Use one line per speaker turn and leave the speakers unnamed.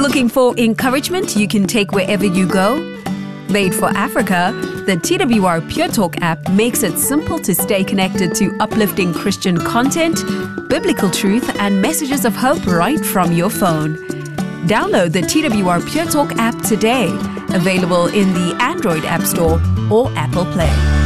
Looking for encouragement you can take wherever you go? Made for Africa, the TWR Pure Talk app makes it simple to stay connected to uplifting Christian content, biblical truth, and messages of hope right from your phone. Download the TWR Pure Talk app today, available in the Android App Store or Apple Play.